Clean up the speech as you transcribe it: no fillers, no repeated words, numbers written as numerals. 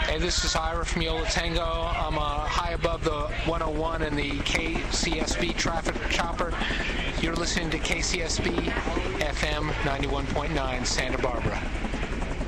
Hey, this is Ira from Yola Tango. I'm high above the 101 and the KCSB traffic chopper. You're listening to KCSB FM 91.9 Santa Barbara.